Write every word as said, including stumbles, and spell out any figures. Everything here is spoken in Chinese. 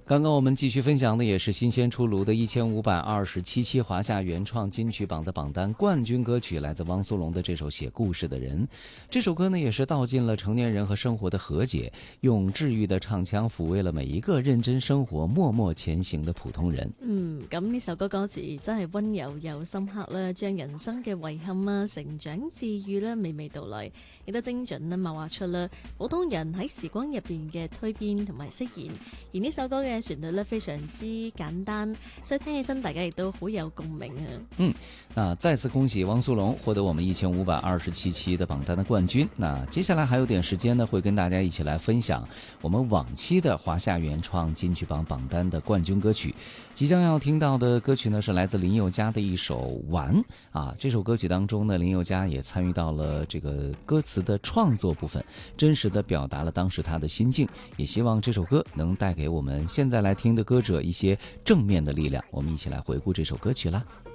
刚刚我们继续分享的也是新鲜出炉的一千五百二十七期华夏原创金曲榜的榜单冠军歌曲，来自汪苏泷的这首《写故事的人》。这首歌呢，也是道尽了成年人和生活的和解，用治愈的唱腔撫慰了每一个認真生活、默默前行的普通人。 嗯，咁呢首歌歌詞真係溫柔又深刻啦，將人生嘅遺憾啊、成長治愈啦，娓娓道來，亦都精準啦，描畫出啦普通人喺時光入邊嘅蛻變同埋釋然。而呢首歌嘅旋律咧非常之簡單，所以聽起身大家亦都好有共鳴啊。 嗯，那再次恭喜汪蘇泷獲得我們一千五百二十七期的榜單的冠軍。那接下來還有點時間呢，會跟大家一起來分享我們往期的華夏原創金曲榜榜單的冠軍歌曲。即將要聽到的歌曲呢，是來自林宥嘉的一首《玩》啊。這首歌曲當中呢，林宥嘉也參與到了這個歌詞的創作部分，真實的表達了當時他的心境，也希望這首歌能帶給我們現在來聽的歌者一些正面的力量。我們一起來回顧這首歌曲啦。